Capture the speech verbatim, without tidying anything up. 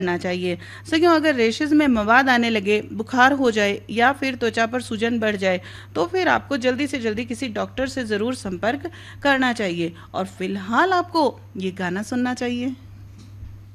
करना चाहिए। सो क्यों अगर रेशेज़ में मवाद आने लगे, बुखार हो जाए या फिर त्वचा पर सूजन बढ़ जाए, तो फिर आपको जल्दी से जल्दी किसी डॉक्टर से ज़रूर संपर्क करना चाहिए और फिलहाल आपको ये गाना सुनना चाहिए।